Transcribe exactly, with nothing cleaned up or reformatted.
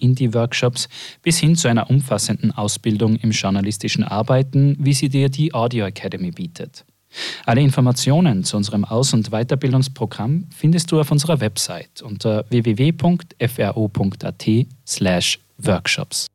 Indie-Workshops bis hin zu einer umfassenden Ausbildung im journalistischen Arbeiten, wie sie dir die Audio Academy bietet. Alle Informationen zu unserem Aus- und Weiterbildungsprogramm findest du auf unserer Website unter w w w punkt f r o punkt a t slash workshops.